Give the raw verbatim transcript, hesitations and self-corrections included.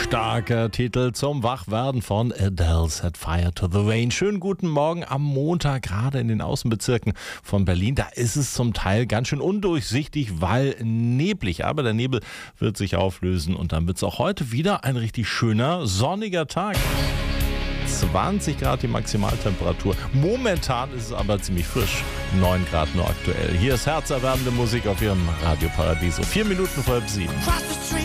Starker Titel zum Wachwerden von Adele, Set Fire to the Rain. Schönen guten Morgen am Montag, gerade in den Außenbezirken von Berlin. Da ist es zum Teil ganz schön undurchsichtig, weil neblig. Aber der Nebel wird sich auflösen und dann wird es auch heute wieder ein richtig schöner, sonniger Tag. zwanzig Grad die Maximaltemperatur. Momentan ist es aber ziemlich frisch. neun Grad nur aktuell. Hier ist herzerwärmende Musik auf Ihrem Radio Paradiso. Vier Minuten vor halb sieben.